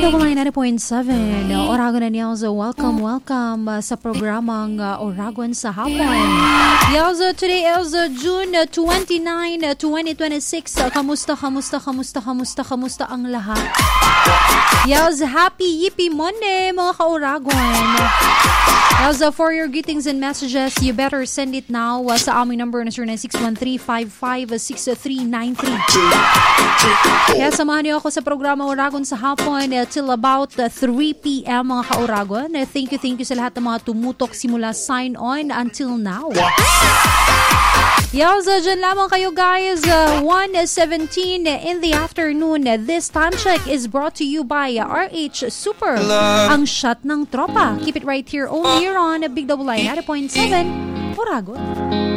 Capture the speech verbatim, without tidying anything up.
Double nine ninety point seven. Oragon na Yelza. Welcome, welcome uh, sa programang uh, Oragon sa hapon. Yelza, today is uh, June twenty-ninth, twenty twenty-six. Uh, kamusta, kamusta, kamusta, kamusta, kamusta ang lahat? Yelza, happy Yippee Monday, mga ka-Oragon. Yelza, for your greetings and messages, you better send it now uh, sa aming number na zero nine six one three five five six three nine three. Kaya samahan niyo ako sa programa Oragon sa hapon uh, till about uh, three p.m. mga ka-Oragon. Uh, thank you, thank you sa lahat ng mga tumutok simula sign on until now. Yelza, dyan lamang kayo guys. Uh, one seventeen in the afternoon. This time check is brought to you by uh, R H Super. Ang shot ng tropa. Keep it right here only here on Big Double I ninety point seven Oragon.